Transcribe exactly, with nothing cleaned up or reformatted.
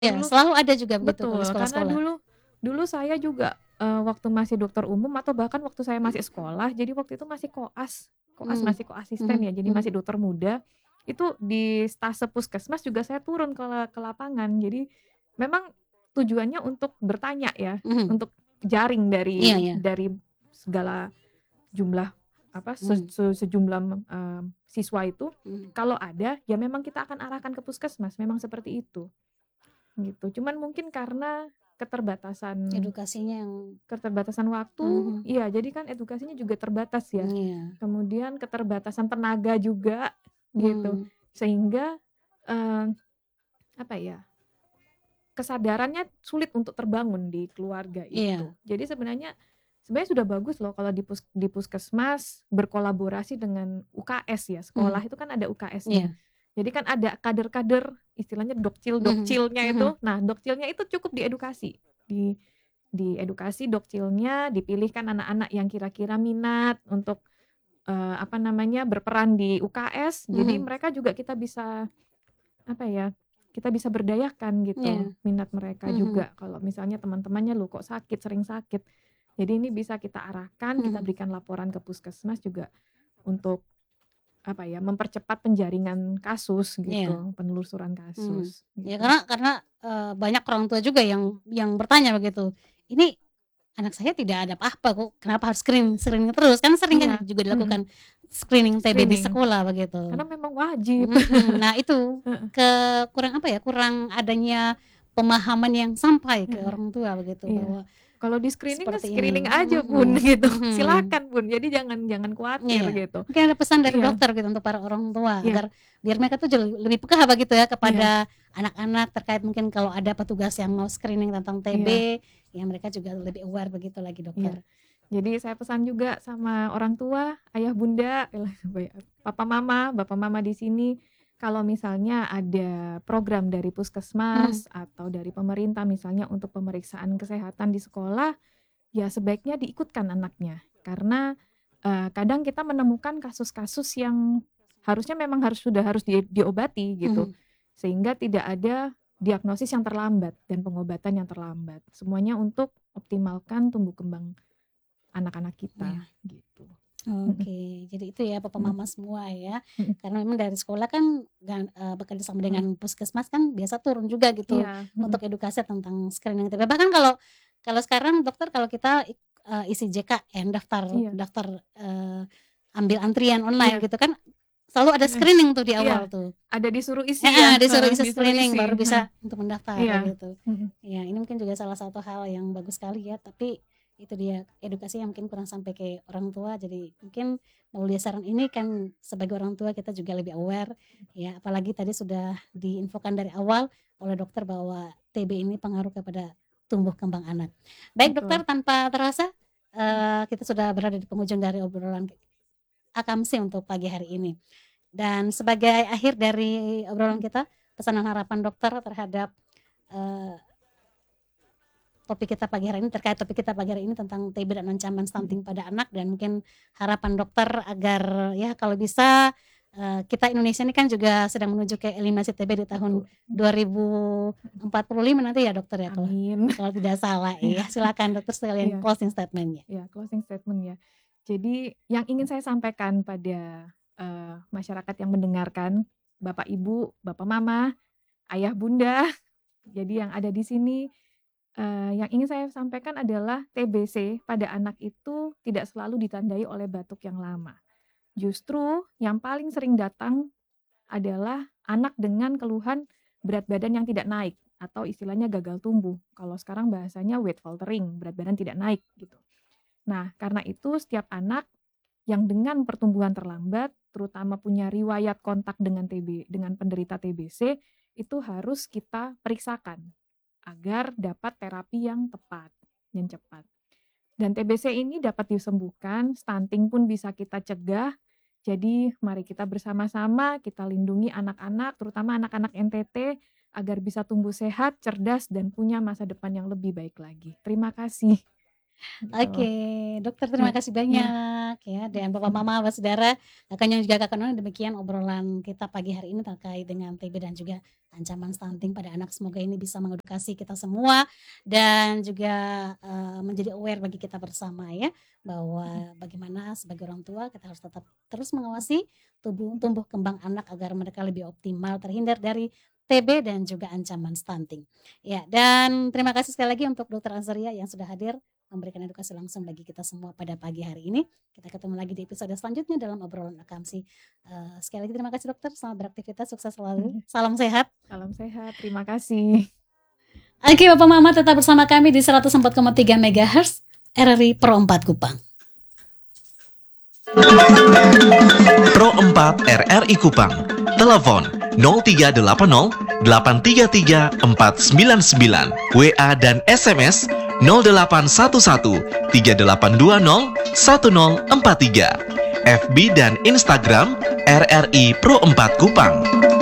Ya, Dulu selalu ada juga begitu kalau di betul, karena sekolah-sekolah. dulu dulu saya juga, eee, waktu masih dokter umum atau bahkan waktu saya masih sekolah, jadi waktu itu masih koas, koas Mmm, masih koasisten mhm ya, jadi mhm. masih dokter muda, itu di stase puskesmas juga saya turun ke la ke lapangan. Jadi memang tujuannya untuk bertanya ya, Mhm. untuk jaring Iya dari iya. dari segala jumlah apa, se Mmm. se sejumlah, eee, siswa itu, Mhm. kalau ada, ya memang kita akan arahkan ke puskesmas, memang seperti itu, gitu. Cuman mungkin karena keterbatasan Edukasinya yang keterbatasan waktu mhm. iya, jadi kan edukasinya juga terbatas ya, Iya. kemudian keterbatasan tenaga juga, gitu. Mmm. Sehingga, eee, apa ya, kesadarannya sulit untuk terbangun di keluarga Iya. itu. Jadi sebenarnya sebenarnya sudah bagus loh kalau di pus di puskesmas berkolaborasi dengan UKS ya, sekolah Mhm. itu kan ada UKS-nya. Iya. Jadi kan ada kader-kader, istilahnya Mhm dokcil-dokcilnya mhm. itu, nah dokcilnya itu cukup diedukasi, di diedukasi dokcilnya, dipilihkan anak-anak yang kira-kira minat untuk, eee, apa namanya, berperan di UKS, jadi Mhm. mereka juga kita bisa, apa ya, kita bisa berdayakan gitu, Iya. minat mereka Mhm. juga. Kalau misalnya teman-temannya, "Loh kok sakit, sering sakit?" Jadi ini bisa kita arahkan, kita Mhm. berikan laporan ke puskesmas juga untuk, apa ya, mempercepat penjaringan kasus Iya. gitu, penelusuran Mhm, kasus, ya gitu. karena karena, eee, banyak orang tua juga yang yang bertanya begitu, "Ini anak saya tidak ada apa-apa kok, kenapa harus screen screening terus?" Kan sering kan Iya, juga mhm. dilakukan screening TB di Screening, sekolah begitu. karena memang wajib. Mhm, nah itu, Heeh. ke kurang apa ya, kurang adanya pemahaman yang sampai ke Heeh, orang tua begitu iya. bahwa Kalau di-screening kan seperti ini screening aja Bun, mhm gitu, mhm. silakan Bun, jadi jangan jangan kuatir Iya, gitu. mungkin ada pesan dari Iya. dokter gitu untuk para orang tua Iya. agar biar mereka tuh jauh lebih peka begitu ya Iya. kepada anak-anak terkait mungkin kalau ada petugas yang mau screening tentang TB, Iya. ya mereka juga lebih aware begitu lagi Iya, dokter. jadi saya pesan juga sama orang tua, ayah, bunda, papa, mama, bapak, mama di sini, kalau misalnya ada program dari Mhm. puskesmas atau dari pemerintah misalnya untuk pemeriksaan kesehatan di sekolah, ya sebaiknya diikutkan anaknya. Karena, eee, kadang kita menemukan kasus-kasus yang harusnya memang harus sudah harus di diobati gitu, Mhm. sehingga tidak ada diagnosis yang terlambat dan pengobatan yang terlambat. Semuanya untuk optimalkan tumbuh kembang anak-anak Iya. kita, gitu. Mhm. Oke, jadi itu ya papa Mhm. mama semua ya, Mhm. karena memang dari sekolah kan gan eee, bekerja sama Mhm. dengan puskesmas kan biasa turun juga gitu Iya, untuk mhm. edukasi tentang screening TB. Bahkan kalau kalau sekarang dokter kalau kita ik eee, isi JKN daftar Iya. daftar, eee, ambil antrian online Iya. gitu kan, selalu ada Heeh, screening tuh di awal iya, tuh. ada disuruh isi Heeh, ya, disuruh heeh, isi disuruh screening isi, baru heeh. bisa untuk mendaftar Iya, gitu. mhm. Ya ini mungkin juga salah satu hal yang bagus sekali ya, tapi itu dia edukasi yang mungkin kurang sampai ke orang tua, jadi mungkin melalui saran ini kan sebagai orang tua kita juga lebih aware ya, apalagi tadi sudah diinfokan dari awal oleh dokter bahwa TB ini pengaruh kepada tumbuh kembang anak. Baik dokter Betul. tanpa terasa, Mhm. eee, kita sudah berada di penghujung dari obrolan Akamsi untuk pagi hari ini. Dan sebagai akhir dari obrolan Mhm. kita, pesan dan harapan dokter terhadap, eee topik kita pagi hari ini terkait topik kita pagi hari ini tentang TB dan ancaman Mhm. stunting pada anak dan mungkin harapan dokter agar ya kalau bisa, eee, kita Indonesia ini kan juga sedang menuju ke eliminasi TB di tahun Betul, mhm. dua ribu Mhm. empat puluh lima nanti ya dokter ya kalau Amin. kalau tidak salah Iya. iya, silakan dokter sekalian Iya. closing statement-nya. Iya, closing statement ya. Jadi yang ingin saya sampaikan pada, eee, masyarakat yang mendengarkan, Bapak, Ibu, Bapak, Mama, Ayah, Bunda, jadi yang ada di sini, eee, yang ingin saya sampaikan adalah TBC pada anak itu tidak selalu ditandai oleh batuk yang lama. Justru yang paling sering datang adalah anak dengan keluhan berat badan yang tidak naik atau istilahnya gagal tumbuh, kalau sekarang bahasanya weight faltering, berat badan tidak naik gitu. Nah, karena itu setiap anak yang dengan pertumbuhan terlambat, terutama punya riwayat kontak dengan TB dengan penderita TBC, itu harus kita periksakan agar dapat terapi yang tepat dan cepat. Dan TBC ini dapat disembuhkan, stunting pun bisa kita cegah, jadi mari kita bersama-sama kita lindungi anak-anak, terutama anak-anak NTT agar bisa tumbuh sehat, cerdas, dan punya masa depan yang lebih baik lagi. Terima kasih. gitu. Oke, dokter terima Ya, kasih iya. banyak ya, dan Bapak, Mama, Bapak, Saudara, Kakak yang juga Kakak Nona, demikian obrolan kita pagi hari ini terkait dengan T B dan juga ancaman stunting pada anak. Semoga ini bisa mengedukasi kita semua dan juga, eee, menjadi aware bagi kita bersama ya, bahwa bagaimana sebagai orang tua kita harus tetap terus mengawasi tubuh tumbuh kembang anak agar mereka lebih optimal, terhindar dari T B dan juga ancaman stunting. Ya, dan terima kasih sekali lagi untuk Dokter Azaria yang sudah hadir memberikan edukasi langsung bagi kita semua pada pagi hari ini. Kita ketemu lagi di episode selanjutnya dalam obrolan akamsi. Eee, sekali lagi terima kasih dokter, selamat beraktivitas, sukses selalu, salam sehat. Salam sehat, terima kasih. Oke Bapak Mama tetap bersama kami di seratus empat koma tiga megahertz R R I Pro empat Kupang. Pro empat R R I Kupang. Telepon nol tiga delapan nol delapan tiga tiga empat sembilan sembilan. W A dan S M S nol delapan satu satu tiga delapan dua nol satu nol empat tiga. F B dan Instagram R R I Pro empat Kupang.